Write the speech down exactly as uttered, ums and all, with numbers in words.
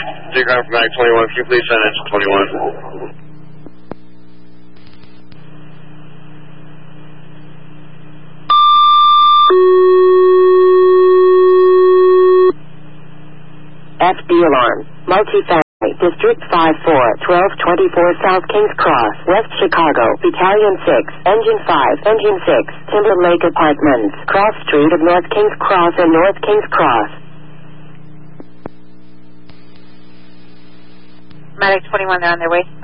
Take off from Mag twenty-one. Can you please send it to twenty-one? F D alarm. Multifamily. District five four, twelve twenty-four South Kings Cross, West Chicago. Battalion six, Engine five, Engine six, Timberlake Apartments. Cross Street of North Kings Cross and North Kings Cross. Medic twenty-one, they're on their way.